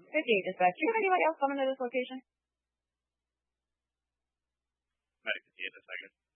Good day, dispatch. Do you have anybody else coming to this location? Medic, see you in a second.